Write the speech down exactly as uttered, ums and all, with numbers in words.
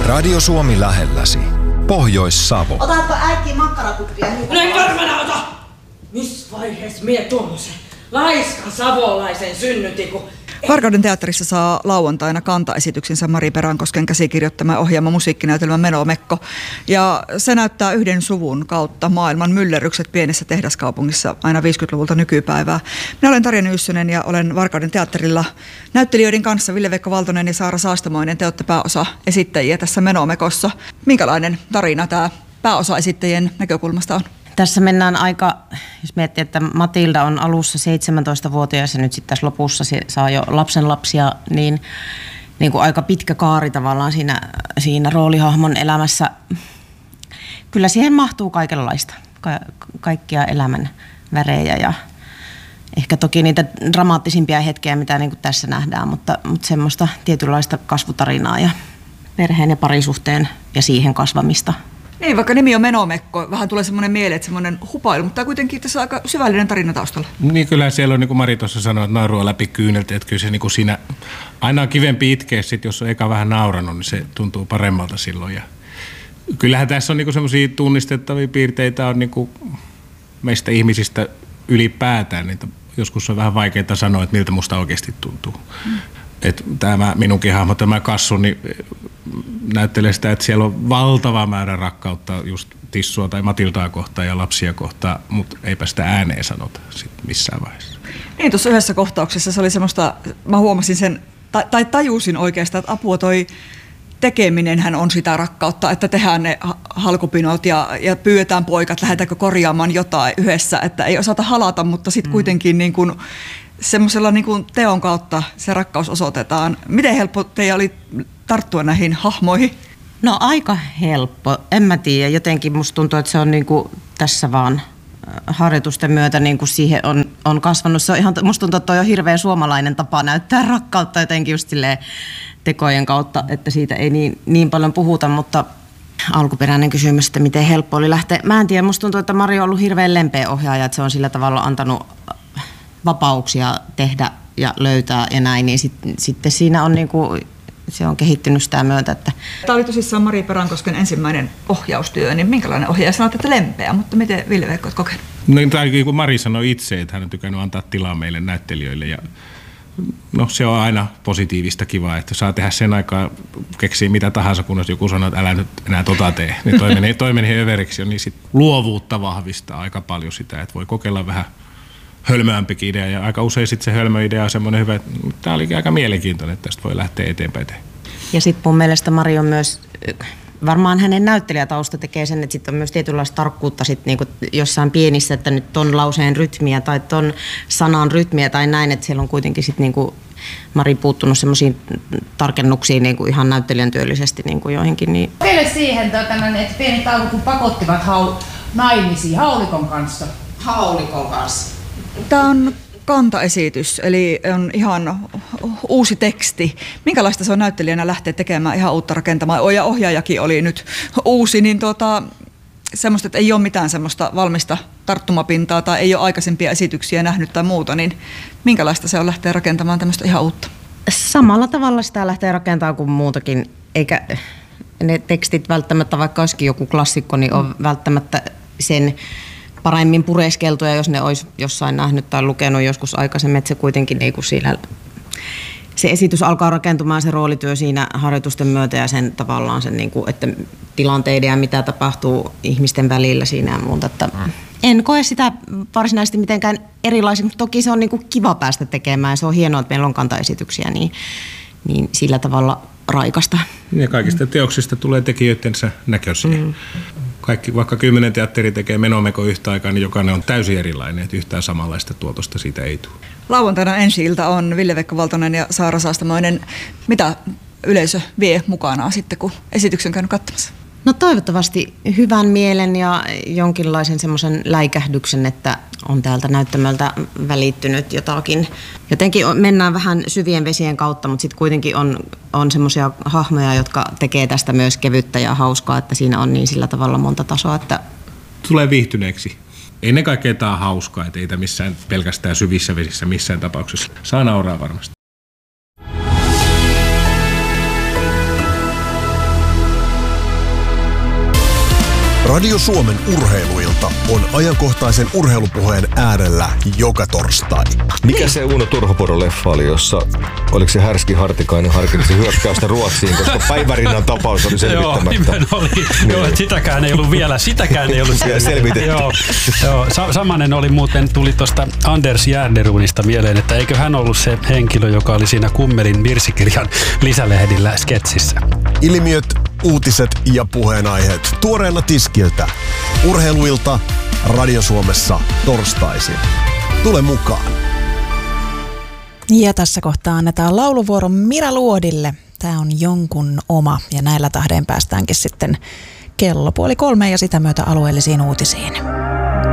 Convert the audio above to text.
Radio Suomi lähelläsi. Pohjois-Savo. Otatko äkkiä makkarakuppia? No en varmana ota! Missä vaiheessa mie tuommoisen laiskan savolaisen synnytin, kun... Varkauden teatterissa saa lauantaina kantaesityksensä Mari Peränkosken käsikirjoittama ohjaama musiikkinäytelmä Menomekko. Ja se näyttää yhden suvun kautta maailman myllerrykset pienessä tehdaskaupungissa aina viisikymmentäluvulta nykypäivää. Minä olen Tarja Nyyssönen ja olen Varkauden teatterilla näyttelijöiden kanssa Ville-Veikko Valtonen ja Saara Saastamoinen. Te olette pääosa esittäjiä tässä Menomekossa. Minkälainen tarina tämä pääosa esittäjien näkökulmasta on? Tässä mennään aika, jos miettii, että Matilda on alussa seitsemäntoistavuotias ja nyt sitten tässä lopussa se saa jo lapsenlapsia, niin, niin kuin aika pitkä kaari tavallaan siinä, siinä roolihahmon elämässä. Kyllä siihen mahtuu kaikenlaista, ka- kaikkia elämän värejä ja ehkä toki niitä dramaattisimpia hetkiä, mitä niin kuin tässä nähdään, mutta, mutta semmoista tietynlaista kasvutarinaa ja perheen ja parisuhteen ja siihen kasvamista. Niin, vaikka nimi on Menomekko, vähän tulee semmoinen mieleen, että semmoinen hupailu, mutta kuitenkin tässä on aika syvällinen tarina taustalla. Niin kyllä siellä on, niin kuin Mari tuossa sanoi, että naurua läpi kyyneltä, että kyllä se niin kuin siinä aina on kivempi itkeä sit, jos on eka vähän nauranut, niin se tuntuu paremmalta silloin. Ja kyllähän tässä on niin kuin semmoisia tunnistettavia piirteitä on niin kuin meistä ihmisistä ylipäätään, niitä joskus on vähän vaikeaa sanoa, että miltä musta oikeasti tuntuu. Mm. Että tämä minunkin hahmo, tämä Kassu, niin näyttelee sitä, että siellä on valtava määrä rakkautta just Tissua tai Matildaa kohtaan ja lapsia kohtaan, mutta eipä sitä ääneen sanota sit missään vaiheessa. Niin, tuossa yhdessä kohtauksessa se oli semmoista, mä huomasin sen, tai, tai tajusin oikeastaan, että apua toi tekeminenhän on sitä rakkautta, että tehdään ne halkupinot ja, ja pyydetään poikat, lähdetäänkö korjaamaan jotain yhdessä, että ei osata halata, mutta sitten mm. kuitenkin niin kuin semmoisella niin kuin teon kautta se rakkaus osoitetaan. Miten helppo teidän oli tarttua näihin hahmoihin? No aika helppo. En mä tiedä. Jotenkin musta tuntuu, että se on niin kuin tässä vaan harjoitusten myötä niin kuin siihen on, on kasvanut. Se on ihan, musta tuntuu, että toi on hirveän suomalainen tapa näyttää rakkautta jotenkin just silleen tekojen kautta, että siitä ei niin, niin paljon puhuta, mutta alkuperäinen kysymys, että miten helppo oli lähteä. Mä en tiedä, musta tuntuu, että Mari on ollut hirveän lempeä ohjaaja, että se on sillä tavalla antanut vapauksia tehdä ja löytää ja näin, niin sit, sitten siinä on niinku, se on kehittynyt sitä myötä. Että... Tämä oli tosissaan Mari Peränkosken ensimmäinen ohjaustyö, niin minkälainen ohjaaja? Sanoit, että lempeä, mutta miten Ville-Veikko olet kokenut? No niin kuin Mari sanoi itse, että hän on tykännyt antaa tilaa meille näyttelijöille ja no se on aina positiivista kivaa, että saa tehdä sen aikaa, keksiä mitä tahansa, kunnes joku sanoo, että älä nyt enää tota tee. Niin toi meni, toi meni överiksi jo, niin sit luovuutta vahvistaa aika paljon sitä, että voi kokeilla vähän hölmöämpikin idea ja aika usein sitten se hölmöidea on semmoinen hyvä, että tämä oli aika mielenkiintoinen, että tästä voi lähteä eteenpäin. Ja sitten mun mielestä Mari on myös, varmaan hänen näyttelijätausta tekee sen, että sitten on myös tietynlaista tarkkuutta sit niinku jossain pienissä, että nyt ton lauseen rytmiä tai ton sanan rytmiä tai näin, että siellä on kuitenkin sitten niinku Mari puuttunut semmoisiin tarkennuksiin niinku ihan näyttelijän työllisesti niinku joihinkin. Niin. Teille siihen, että pieni tauko, kun pakottivat hau, naimisiin haulikon kanssa. Haulikon kanssa. Tämä on kantaesitys, eli on ihan uusi teksti. Minkälaista se on näyttelijänä lähteä tekemään ihan uutta rakentamaan? Ja ohjaajakin oli nyt uusi, niin tuota, semmoista, että ei ole mitään semmoista valmista tarttumapintaa tai ei ole aikaisempia esityksiä nähnyt tai muuta, niin minkälaista se on lähteä rakentamaan tämmöistä ihan uutta? Samalla tavalla sitä lähtee rakentamaan kuin muutakin, eikä ne tekstit välttämättä, vaikka olisikin joku klassikko, niin on välttämättä sen paremmin pureskeltuja, jos ne olisi jossain nähnyt tai lukenut joskus aikaisemmin, että se kuitenkin niin kuin siinä, se esitys alkaa rakentumaan se roolityö siinä harjoitusten myötä ja sen tavallaan sen, niin kuin, että tilanteiden ja mitä tapahtuu ihmisten välillä siinä ja muuta. Että en koe sitä varsinaisesti mitenkään erilaiseksi, mutta toki se on niin kuin kiva päästä tekemään. Se on hienoa, että meillä on kantaesityksiä, niin, niin sillä tavalla raikasta. Ja kaikista teoksista tulee tekijöidensä näköisiä. Mm. Kaikki, vaikka kymmenen teatteri tekee Menomekon yhtä aikaa, niin jokainen on täysin erilainen, että yhtään samanlaista tuotosta siitä ei tule. Lauantaina ensi-ilta on Ville-Veikko Valtonen ja Saara Saastamoinen. Mitä yleisö vie mukanaan sitten, kun esityksen on käynyt katsomassa? No toivottavasti hyvän mielen ja jonkinlaisen semmoisen läikähdyksen, että on täältä näyttämöltä välittynyt jotakin. Jotenkin mennään vähän syvien vesien kautta, mutta sitten kuitenkin on, on semmoisia hahmoja, jotka tekee tästä myös kevyttä ja hauskaa, että siinä on niin sillä tavalla monta tasoa, että tulee viihtyneeksi. Ennen kaikkea tämä on hauskaa, että ei tämä missään pelkästään syvissä vesissä missään tapauksessa. Saa nauraa varmasti. Radio Suomen urheiluilta on ajankohtaisen urheilupuheen äärellä joka torstai. Mikä se Uno Turhopuro-leffa oli, jossa oliko se Härski Hartikainen harkitsi hyökkäystä Ruotsiin, koska Päivärinnan tapaus oli selvittämättä. Joo, nimen oli. Niin. Joo, sitäkään ei ollut vielä, sitäkään ei ollut selvitetty. Joo, joo. Sa- samanen oli muuten, tuli tuosta Anders Järnerunista mieleen, että eikö hän ollut se henkilö, joka oli siinä Kummelin virsikirjan lisälehdillä sketsissä. Ilmiöt, uutiset ja puheenaiheet tuoreena tiskiltä. Urheiluilta Radio Suomessa torstaisin. Tule mukaan. Ja tässä kohtaa annetaan lauluvuoro Mira Luodille. Tämä on jonkun oma ja näillä tähden päästäänkin sitten kello puoli kolme ja sitä myötä alueellisiin uutisiin.